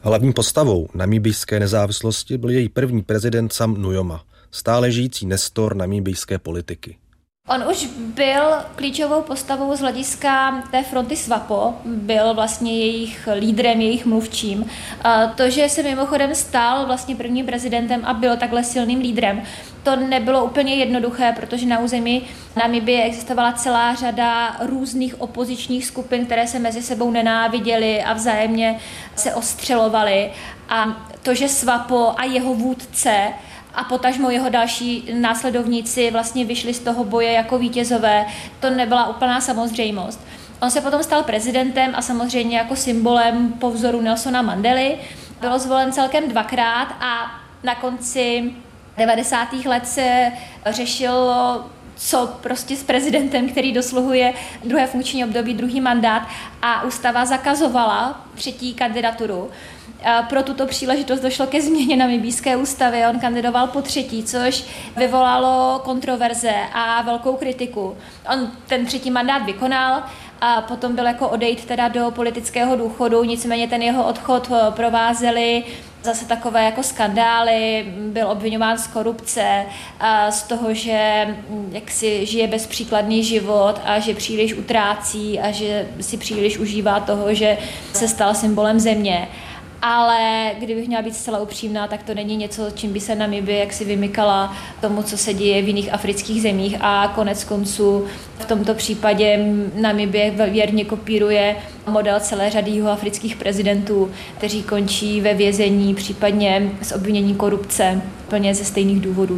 Hlavní postavou namíbijské nezávislosti byl její první prezident Sam Nujoma, stále žijící nestor namíbijské politiky. On už byl klíčovou postavou z hlediska té fronty SWAPO, byl vlastně jejich lídrem, jejich mluvčím. To, že se mimochodem stal vlastně prvním prezidentem a byl takhle silným lídrem, to nebylo úplně jednoduché, protože na území Namibie existovala celá řada různých opozičních skupin, které se mezi sebou nenáviděly a vzájemně se ostřelovaly. A to, že SWAPO a jeho vůdce a potažmo jeho další následovníci vlastně vyšli z toho boje jako vítězové, to nebyla úplná samozřejmost. On se potom stal prezidentem a samozřejmě jako symbolem po vzoru Nelsona Mandely. Byl zvolen celkem 2krát a na konci 90. let se řešilo, co prostě s prezidentem, který dosluhuje druhé funkční období, druhý mandát, a ústava zakazovala třetí kandidaturu. Pro tuto příležitost došlo ke změně namibijské ústavy. On kandidoval po třetí, což vyvolalo kontroverze a velkou kritiku. On ten třetí mandát vykonal a potom byl jako odejít teda do politického důchodu, nicméně ten jeho odchod provázely zase takové jako skandály, byl obviňován z korupce, z toho, že jaksi žije bezpříkladný život a že příliš utrácí a že si příliš užívá toho, že se stal symbolem země. Ale kdybych měla být zcela upřímná, tak to není něco, čím by se Namibie jaksi vymykala tomu, co se děje v jiných afrických zemích, a konec konců v tomto případě Namibie věrně kopíruje model celé řady jihoafrických prezidentů, kteří končí ve vězení, případně s obvinění korupce, plně ze stejných důvodů.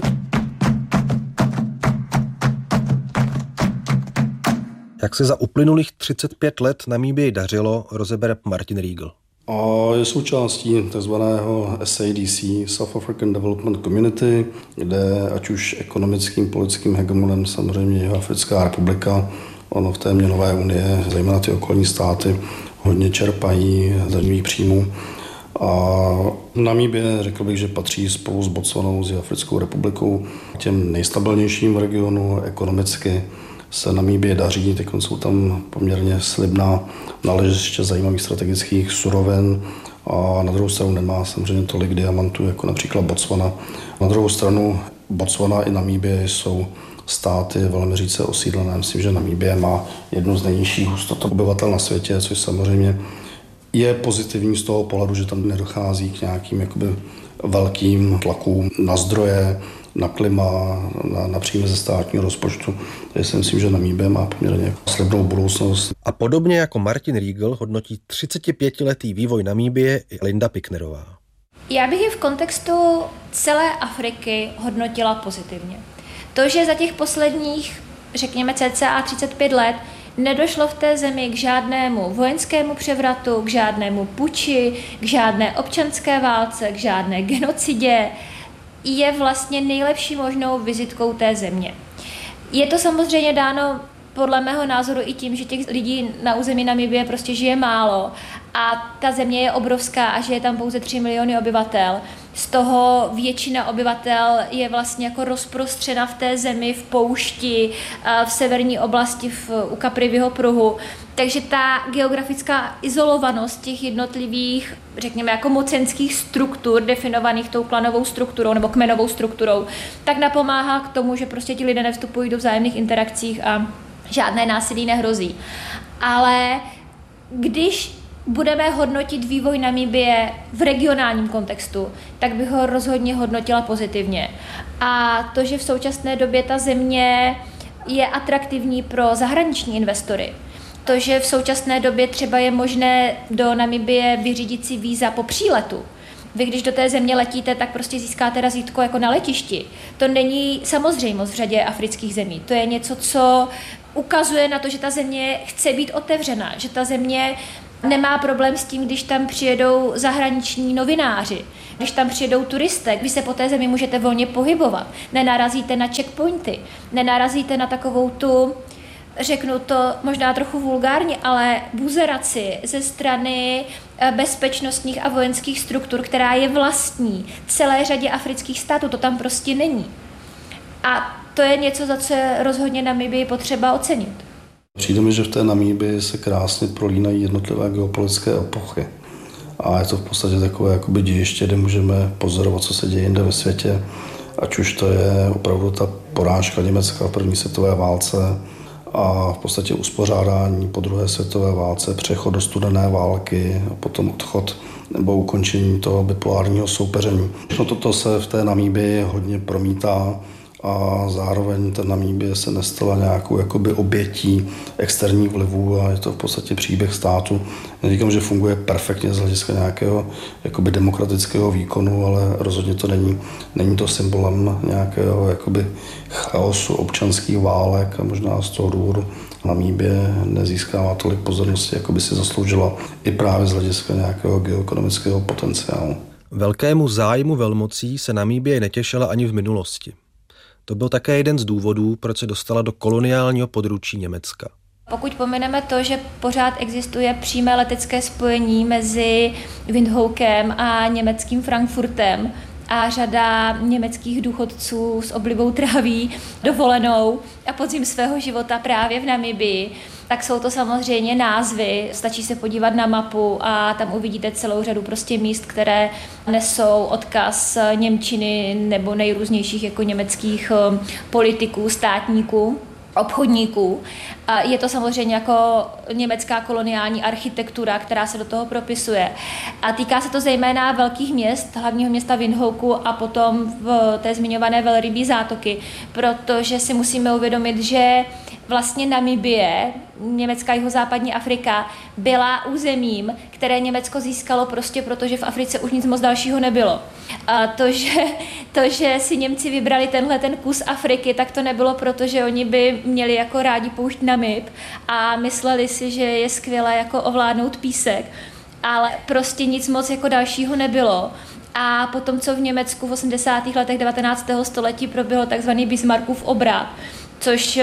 Jak se za uplynulých 35 let Namíbii dařilo, rozebere Martin Riegl. A je součástí tzv. SADC, South African Development Community, kde ať už ekonomickým, politickým hegemonem samozřejmě Jihoafrická republika, ono v té měnové unie, zejména ty okolní státy, hodně čerpají daňových příjmů. A Namíbie, řekl bych, že patří spolu s Botswanou, s Jihoafrickou republikou, těm nejstabilnějším v regionu ekonomicky. Se Namíbie daří, teď jsou tam poměrně slibná naležiště zajímavých strategických surovin a na druhou stranu nemá samozřejmě tolik diamantů jako například Botswana. Na druhou stranu Botswana i Namíbie jsou státy velmi říce osídlené. Myslím, že Namíbie má jednu z nejnižších hustot obyvatel na světě, což samozřejmě je pozitivní z toho pohledu, že tam nedochází k nějakým jakoby velkým tlakům na zdroje, na klima, na příjmy ze státního rozpočtu. Takže si myslím, že Namíbie má poměrně slibnou budoucnost. A podobně jako Martin Riegl hodnotí 35letý vývoj Namíbie i Linda Picknerová. Já bych ji v kontextu celé Afriky hodnotila pozitivně. To, že za těch posledních, řekněme, cca 35 let nedošlo v té zemi k žádnému vojenskému převratu, k žádnému puči, k žádné občanské válce, k žádné genocidě, je vlastně nejlepší možnou vizitkou té země. Je to samozřejmě dáno podle mého názoru i tím, že těch lidí na území Namibie prostě žije málo a ta země je obrovská a žije tam pouze 3 miliony obyvatel. Z toho většina obyvatel je vlastně jako rozprostřena v té zemi, v poušti, v severní oblasti u Kaprivyho pruhu. Takže ta geografická izolovanost těch jednotlivých, řekněme, jako mocenských struktur, definovaných tou klanovou strukturou nebo kmenovou strukturou, tak napomáhá k tomu, že prostě ti lidé nevstupují do vzájemných interakcích a žádné násilí nehrozí. Ale když budeme hodnotit vývoj Namibie v regionálním kontextu, tak bych ho rozhodně hodnotila pozitivně. A to, že v současné době ta země je atraktivní pro zahraniční investory, to, že v současné době třeba je možné do Namibie vyřídit si víza po příletu. Vy, když do té země letíte, tak prostě získáte razítko jako na letišti. To není samozřejmost v řadě afrických zemí. To je něco, co ukazuje na to, že ta země chce být otevřená, že ta země nemá problém s tím, když tam přijedou zahraniční novináři, když tam přijedou turisté, vy se po té zemi můžete volně pohybovat, nenarazíte na checkpointy, nenarazíte na takovou tu, řeknu to možná trochu vulgárně, ale buzeraci ze strany bezpečnostních a vojenských struktur, která je vlastní celé řadě afrických států, to tam prostě není. A to je něco, za co je rozhodně Namibii potřeba ocenit. Přijde mi, že v té Namíbii se krásně prolínají jednotlivé geopolitické epochy. a je to v podstatě takové jakoby dějiště, kde můžeme pozorovat, co se děje jinde ve světě, ať už to je opravdu ta porážka Německa v první světové válce a v podstatě uspořádání po druhé světové válce, přechod do studené války a potom odchod nebo ukončení toho bipolárního soupeření. No toto se v té Namíbii hodně promítá a zároveň ta Namíbie se nestala nějakou jakoby obětí externích vlivů a je to v podstatě příběh státu. Neříkám, že funguje perfektně z hlediska nějakého jakoby demokratického výkonu, ale rozhodně to není to symbolem nějakého jakoby chaosu občanských válek a možná z toho důvodu Namíbie nezískává tolik pozornosti, jako by si zasloužila i právě z hlediska nějakého geoekonomického potenciálu. Velkému zájmu velmocí se Namíbie netěšila ani v minulosti. To byl také jeden z důvodů, proč se dostala do koloniálního područí Německa. Pokud pomineme to, že pořád existuje přímé letecké spojení mezi Windhoekem a německým Frankfurtem a řada německých důchodců s oblibou tráví dovolenou a podzim svého života právě v Namibii, tak jsou to samozřejmě názvy. Stačí se podívat na mapu a tam uvidíte celou řadu prostě míst, které nesou odkaz němčiny nebo nejrůznějších jako německých politiků, státníků, obchodníků. A je to samozřejmě jako německá koloniální architektura, která se do toho propisuje. A týká se to zejména velkých měst, hlavního města Windhoeku a potom v té zmiňované velrybí zátoky, protože si musíme uvědomit, že vlastně Namibie, německá jihozápadní Afrika, byla územím, které Německo získalo prostě proto, že v Africe už nic moc dalšího nebylo. A to, že si Němci vybrali ten kus Afriky, tak to nebylo proto, že oni by měli jako rádi poušť Namib a mysleli si, že je skvělé jako ovládnout písek, ale prostě nic moc jako dalšího nebylo. A potom, co v Německu v 80. letech 19. století proběhlo takzvaný Bismarckův obrat, což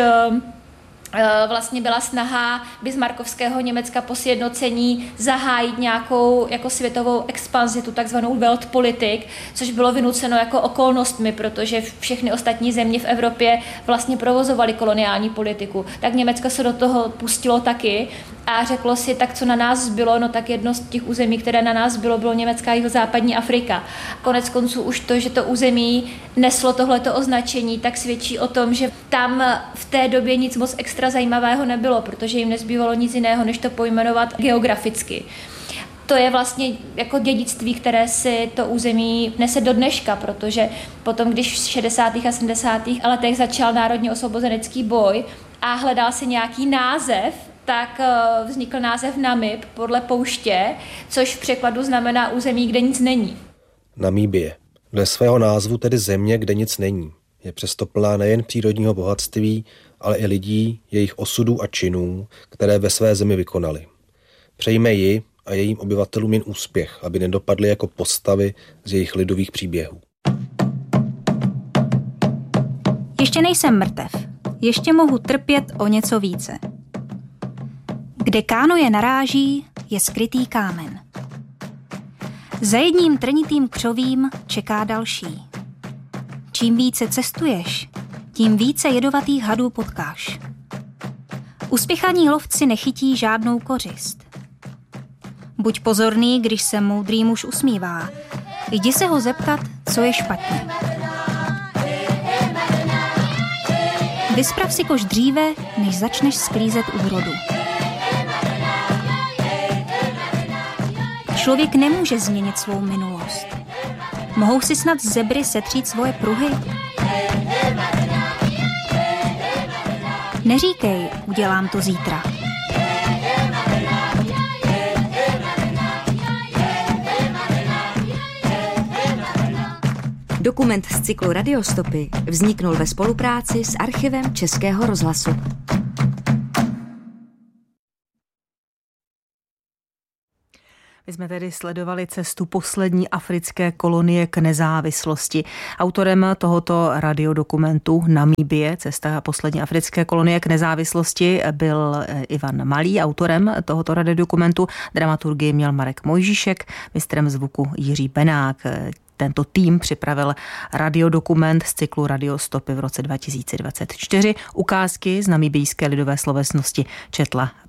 vlastně byla snaha bismarckovského Německa po sjednocení zahájit nějakou jako světovou expanzi, tu takzvanou Weltpolitik, což bylo vynuceno jako okolnostmi, protože všechny ostatní země v Evropě vlastně provozovaly koloniální politiku. Tak Německo se do toho pustilo taky a řeklo si, tak co na nás zbylo, no tak jedno z těch území, které na nás bylo německá jihozápadní Afrika. Konec konců už to, že to území neslo tohleto označení, tak svědčí o tom, že tam v té době nic moc extra zajímavého nebylo, protože jim nezbývalo nic jiného, než to pojmenovat geograficky. To je vlastně jako dědictví, které si to území nese do dneška, protože potom, když v 60. a 70. letech začal národně osvobozenecký boj a hledal si nějaký název, tak vznikl název Namib podle pouště, což v překladu znamená území, kde nic není. Namíbie. Dle svého názvu tedy země, kde nic není. Je přesto plná nejen přírodního bohatství, ale i lidí, jejich osudů a činů, které ve své zemi vykonali. Přejme ji a jejím obyvatelům jen úspěch, aby nedopadly jako postavy z jejich lidových příběhů. Ještě nejsem mrtev. Ještě mohu trpět o něco více. Kde kánoe naráží, je skrytý kámen. Za jedním trnitým křovím čeká další. Čím více cestuješ, tím více jedovatých hadů potkáš. Uspěchaní lovci nechytí žádnou kořist. Buď pozorný, když se moudrý muž usmívá. Jdi se ho zeptat, co je špatně. Vysprav si kož dříve, než začneš sklízet úrodu. Člověk nemůže změnit svou minulost. Mohou si snad zebry setřít svoje pruhy? Neříkej, udělám to zítra. Dokument z cyklu Radiostopy vzniknul ve spolupráci s archivem Českého rozhlasu. My jsme tedy sledovali cestu poslední africké kolonie k nezávislosti. Autorem tohoto radiodokumentu Namíbie, cesta poslední africké kolonie k nezávislosti, byl Ivan Malý. Autorem tohoto radiodokumentu dramaturgii měl Marek Mojžíšek, mistrem zvuku Jiří Benák. Tento tým připravil radiodokument z cyklu Radiostopy v roce 2024. Ukázky z namibijské lidové slovesnosti četla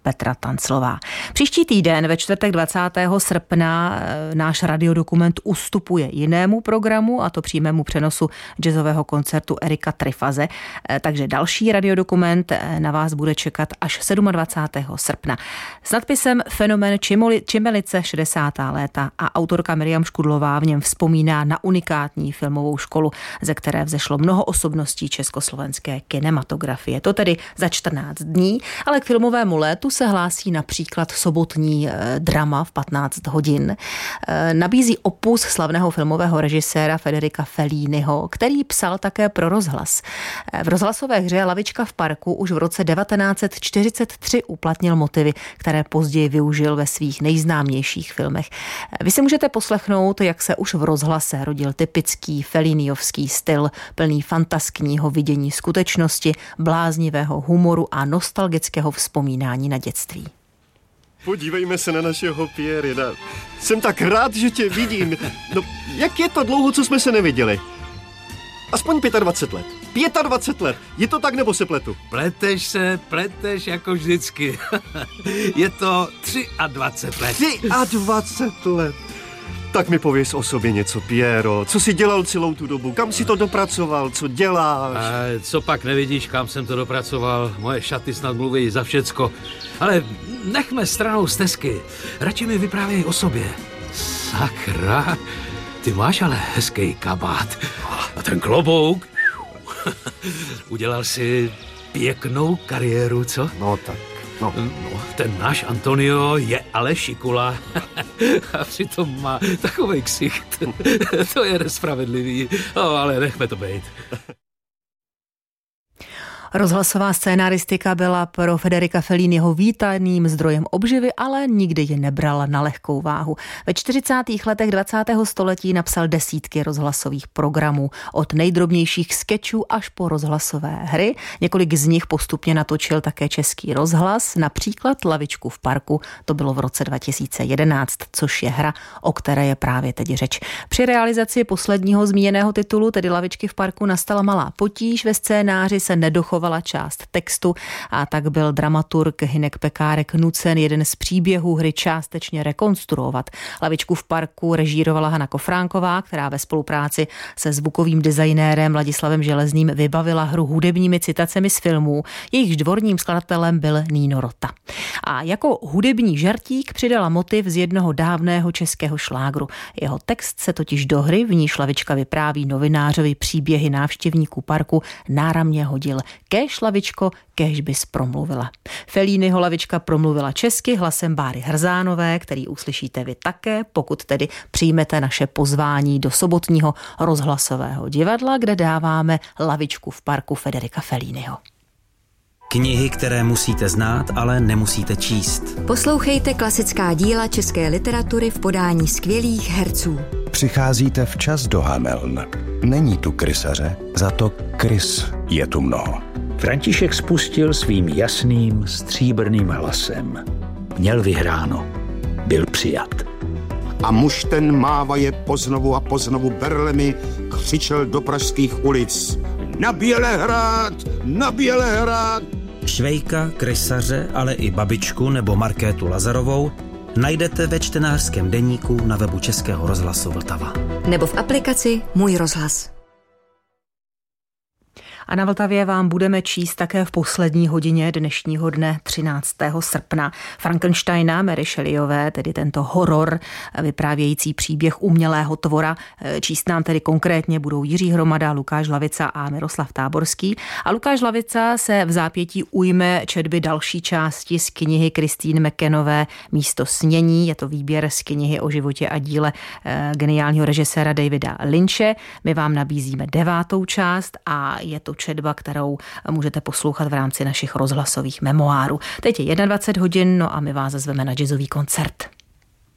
Petra Tanclová. Příští týden ve čtvrtek 20. srpna náš radiodokument ustupuje jinému programu, a to přímému přenosu jazzového koncertu Erika Trifaze. Takže další radiodokument na vás bude čekat až 27. srpna. S nadpisem Fenomén Čimelice 60. léta a autorka Miriam Škudlová v něm vzpomíná na unikátní filmovou školu, ze které vzešlo mnoho osobností československé kinematografie. To tedy za 14 dní, ale k filmovému létu se hlásí například sobotní drama v 15 hodin. Nabízí opus slavného filmového režiséra Federica Felliniho, který psal také pro rozhlas. V rozhlasové hře Lavička v parku už v roce 1943 uplatnil motivy, které později využil ve svých nejznámějších filmech. Vy si můžete poslechnout, jak se už v rozhlase rodil typický Felliniovský styl, plný fantaskního vidění skutečnosti, bláznivého humoru a nostalgického vzpomínání na dětství. Podívejme se na našeho Pierina. Jsem tak rád, že tě vidím. No, jak je to dlouho, co jsme se neviděli? Aspoň 25 let. 25 let. Je to tak, nebo se pletu? Pleteš jako vždycky. Je to 23 let. 23 let. Tak mi pověz o sobě něco, Piero. Co jsi dělal celou tu dobu? Kam jsi to dopracoval? Co děláš? Co pak nevidíš, kam jsem to dopracoval? Moje šaty snad mluví za všecko. Ale nechme stranou stezky. Radši mi vyprávěj o sobě. Sakra, ty máš ale hezký kabát. A ten klobouk. Udělal si pěknou kariéru, co? No tak. No, ten náš Antonio je ale šikula. A přitom má takovej ksicht. To je nespravedlivý. Ale nechme to být. Rozhlasová scénaristika byla pro Federica Felliniho vítaným zdrojem obživy, ale nikdy ji nebrala na lehkou váhu. Ve 40. letech 20. století napsal desítky rozhlasových programů, od nejdrobnějších skečů až po rozhlasové hry. Několik z nich postupně natočil také Český rozhlas, například Lavičku v parku, to bylo v roce 2011, což je hra, o které je právě teď řeč. Při realizaci posledního zmíněného titulu, tedy Lavičky v parku, nastala malá potíž, ve scénáři se nedochovala část textu a tak byl dramaturg Hynek Pekárek nucen jeden z příběhů hry částečně rekonstruovat. Lavičku v parku režírovala Hana Kofránková, která ve spolupráci se zvukovým designérem Ladislavem Železným vybavila hru hudebními citacemi z filmů. Jejichž dvorním skladatelem byl Nino Rota. A jako hudební žertík přidala motiv z jednoho dávného českého šlágru. Jeho text se totiž do hry, v níž Lavička vypráví novinářovi příběhy návštěvníků parku, náramně hodil: Kéž, Lavičko, kéž bys promluvila. Felliniho Lavička promluvila česky hlasem Báry Hrzánové, který uslyšíte vy také, pokud tedy přijmete naše pozvání do sobotního rozhlasového divadla, kde dáváme Lavičku v parku Federica Felliniho. Knihy, které musíte znát, ale nemusíte číst. Poslouchejte klasická díla české literatury v podání skvělých herců. Přicházíte včas do Hameln. Není tu krysaře, za to krys je tu mnoho. František spustil svým jasným, stříbrným hlasem. Měl vyhráno. Byl přijat. A muž ten mávaje poznovu a poznovu berlemi křičel do pražských ulic: Na Bělehrad! Na Bělehrad! Švejka, krysaře, ale i babičku nebo Markétu Lazarovou najdete ve čtenářském deníku na webu Českého rozhlasu Vltava. Nebo v aplikaci Můj rozhlas. A na Vltavě vám budeme číst také v poslední hodině dnešního dne 13. srpna Frankensteina Mary Shelleyové, tedy tento horor vyprávějící příběh umělého tvora. Číst nám tedy konkrétně budou Jiří Hromada, Lukáš Lavica a Miroslav Táborský. A Lukáš Lavica se v zápětí ujme četby další části z knihy Christine McKennové Místo snění. Je to výběr z knihy o životě a díle geniálního režiséra Davida Lynche. My vám nabízíme 9. část a je to četba, kterou můžete poslouchat v rámci našich rozhlasových memoárů. Teď je 21 hodin, no a my vás zveme na jazzový koncert.